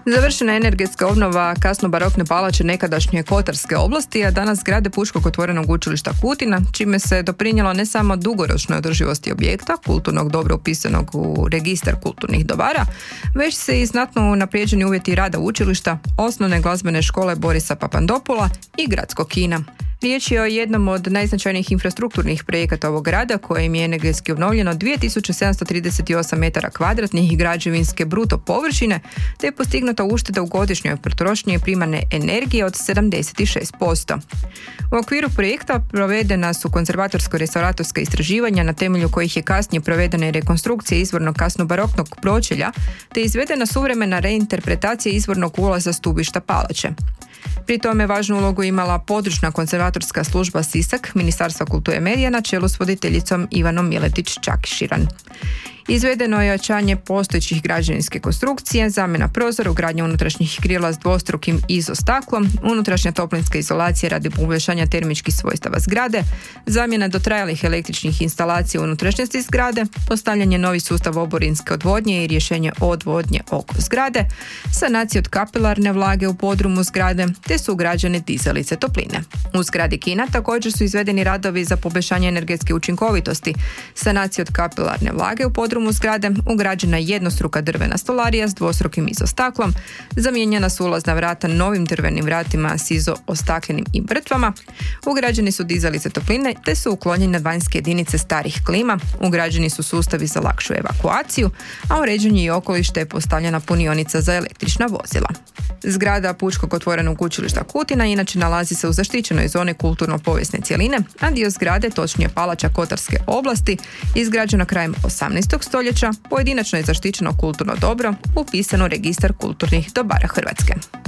Završena je energetska obnova kasno-barokne palače nekadašnje Kotarske oblasti, a danas zgrade Pučkog otvorenog učilišta Kutina, čime se doprinijelo ne samo dugoročnoj održivosti objekta, kulturnog dobra upisanog u registar kulturnih dobara, već se i znatno unaprijeđeni uvjeti rada učilišta, osnovne glazbene škole Borisa Papandopula i gradskog kina. Riječ je o jednom od najznačajnijih infrastrukturnih projekata ovog grada, kojem je energetski obnovljeno 2738 metara kvadratnih građevinske bruto površine, te je postignuta ušteda u godišnjoj potrošnji primarne energije od 76%. U okviru projekta provedena su konzervatorsko-restauratorska istraživanja na temelju kojih je kasnije provedena i rekonstrukcija izvornog kasno-baroknog pročelja, te izvedena suvremena reinterpretacija izvornog ulaza stubišta palače. Pri tome važnu ulogu imala područna konzervatorska služba Sisak, Ministarstva kulture i medija na čelu s voditeljicom Ivanom Miletić-Čakiširan. Izvedeno je ojačanje postojećih građevinske konstrukcije, zamjena prozora, ugradnja unutrašnjih krila s dvostrukim izostaklom, unutrašnja toplinska izolacija radi poboljšanja termičkih svojstava zgrade, zamjena dotrajalih električnih instalacija u unutrašnjosti zgrade, postavljanje novih sustava oborinske odvodnje i rješenje odvodnje oko zgrade, sanacija od kapilarne vlage u podrumu zgrade, te su ugrađene dizalice topline. U zgradi kina također su izvedeni radovi za poboljšanje energetske učinkovitosti, sanacija od kapilarne vlage u podrumu zgrade, ugrađena jednostruka drvena stolarija s dvostrukim izostaklom, zamijenjena su ulazna vrata novim drvenim vratima s izoostaklenim i mrtvama, ugrađeni su dizalice topline te su uklonjene vanjske jedinice starih klima, ugrađeni su sustavi za lakšu evakuaciju, a uređen je i okoliš te je postavljena punionica za električna vozila. Zgrada Pučkog otvorenog učilišta Kutina inače nalazi se u zaštićenoj zoni kulturno-povijesne cjeline, a dio zgrade, točnije palača Kotarske oblasti, izgrađena krajem 18. stoljeća, pojedinačno je zaštićeno kulturno dobro upisano u registar kulturnih dobara Hrvatske.